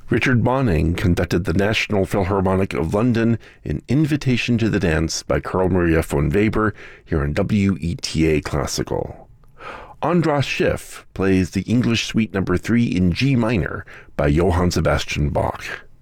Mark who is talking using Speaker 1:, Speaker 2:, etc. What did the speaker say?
Speaker 1: Richard Bonning conducted the National Philharmonic of London in Invitation to the Dance by Carl Maria von Weber here on WETA Classical. Andras Schiff plays the English Suite No. 3 in G minor by Johann Sebastian Bach.